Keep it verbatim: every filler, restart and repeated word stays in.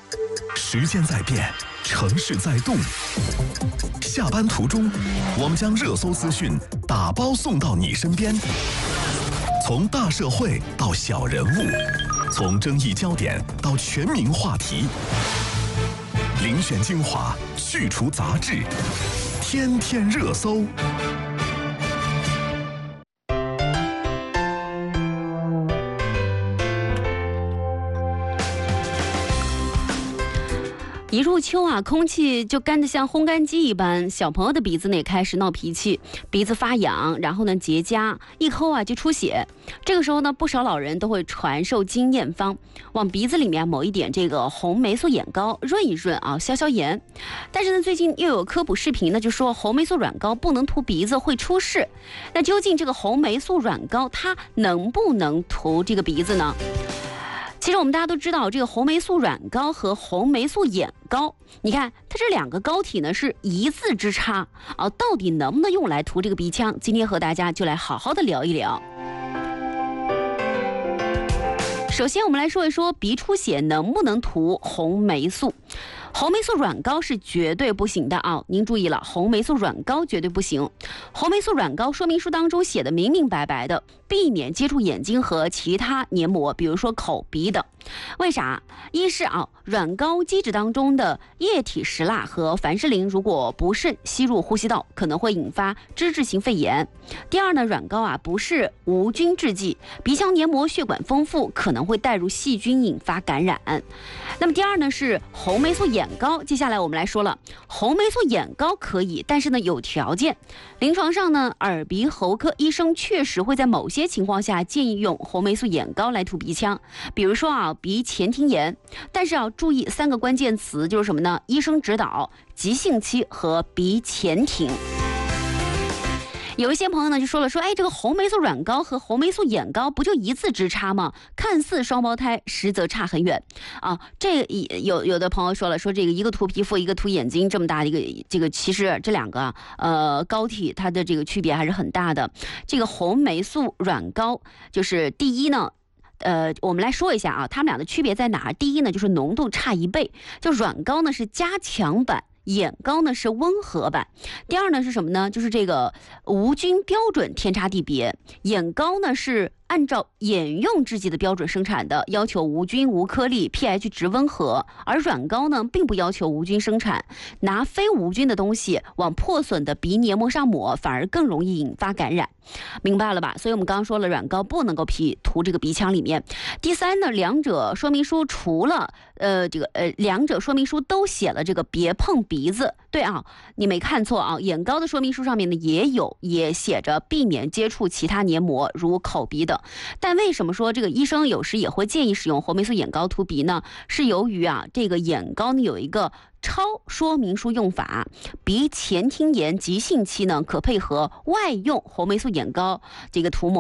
时间在变，城市在动。下班途中，我们将热搜资讯打包送到你身边。从大社会到小人物，从争议焦点到全民话题，遴选精华，去除杂质，天天热搜。 一入秋啊，空气就干得像烘干机一般，小朋友的鼻子呢也开始闹脾气，鼻子发痒，然后呢结痂，一抠啊就出血。这个时候呢，不少老人都会传授经验方，往鼻子里面抹一点这个红霉素眼膏，润一润啊，消消炎。但是呢，最近又有科普视频呢，就说红霉素软膏不能涂鼻子，会出事。那究竟这个红霉素软膏它能不能涂这个鼻子呢？其实我们大家都知道，这个红霉素软膏和红霉素眼膏，你看它这两个膏体呢是一字之差啊，到底能不能用来涂这个鼻腔？今天和大家就来好好的聊一聊。首先我们来说一说鼻出血能不能涂红霉素。红霉素软膏是绝对不行的啊！您注意了，红霉素软膏绝对不行。红霉素软膏说明书当中写的明明白白的，避免接触眼睛和其他黏膜，比如说口鼻等。为啥？一是啊，软膏基质当中的液体石蜡和凡士林如果不慎吸入呼吸道，可能会引发脂质性肺炎。第二呢，软膏啊不是无菌制剂，鼻腔黏膜血管丰富，可能会带入细菌，引发感染。那么第二呢是红霉素眼膏，接下来我们来说了，红霉素眼膏可以，但是呢有条件。临床上呢，耳鼻喉科医生确实会在某些情况下建议用红霉素眼膏来涂鼻腔，比如说啊鼻前庭炎，但是要注意三个关键词，就是什么呢？医生指导、急性期和鼻前庭。有一些朋友呢就说了说，哎，这个红霉素软膏和红霉素眼膏不就一字之差吗？看似双胞胎，实则差很远啊。这有有的朋友说了，说这个一个涂皮肤，一个涂眼睛，这么大的一个这个，其实这两个呃膏体它的这个区别还是很大的。这个红霉素软膏就是第一呢。呃，我们来说一下啊，它们俩的区别在哪儿？第一呢，就是浓度差一倍，就软膏呢是加强版，眼膏呢是温和版。第二呢是什么呢？就是这个无菌标准天差地别，眼膏呢是按照眼用制剂的标准生产的，要求无菌无颗粒 pH 值温和，而软膏呢并不要求无菌生产，拿非无菌的东西往破损的鼻黏膜上抹，反而更容易引发感染。明白了吧？所以我们刚刚说了，软膏不能够皮涂这个鼻腔里面。第三呢，两者说明书除了呃这个呃两者说明书都写了这个别碰鼻子，对啊，你没看错啊，眼膏的说明书上面呢也有也写着避免接触其他黏膜如口鼻等。但为什么说这个医生有时也会建议使用红霉素眼膏涂鼻呢？是由于啊这个眼膏呢有一个超说明书用法，鼻前庭炎急性期呢可配合外用红霉素眼膏这个涂抹。